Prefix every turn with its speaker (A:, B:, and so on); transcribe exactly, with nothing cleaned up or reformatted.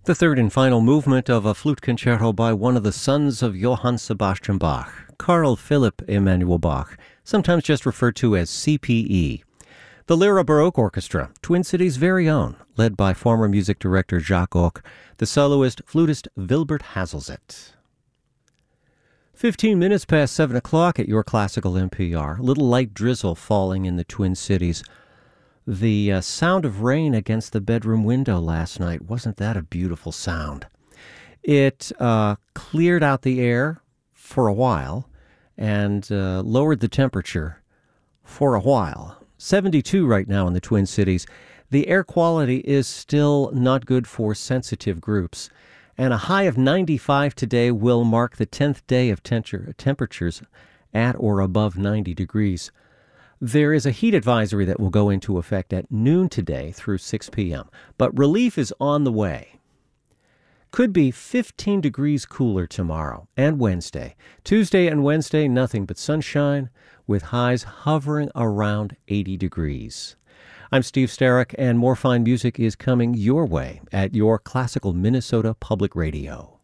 A: The third and final movement of a flute concerto by one of the sons of Johann Sebastian Bach, Carl Philipp Emanuel Bach, sometimes just referred to as C P E. The Lyra Baroque Orchestra, Twin Cities' very own, led by former music director Jacques Ock, the soloist, flutist Wilbert Hazelzit. Fifteen minutes past seven o'clock at your classical N P R. A little light drizzle falling in the Twin Cities. The uh, sound of rain against the bedroom window last night, wasn't that a beautiful sound? It uh, cleared out the air for a while and uh, lowered the temperature for a while. seventy-two right now in the Twin Cities. The air quality is still not good for sensitive groups. And a high of ninety-five today will mark the tenth day of temperature, temperatures at or above ninety degrees. There is a heat advisory that will go into effect at noon today through six p.m., but relief is on the way. Could be fifteen degrees cooler tomorrow and Wednesday. Tuesday and Wednesday, nothing but sunshine, with highs hovering around eighty degrees. I'm Steve Starrick, and more fine music is coming your way at your Classical Minnesota Public Radio.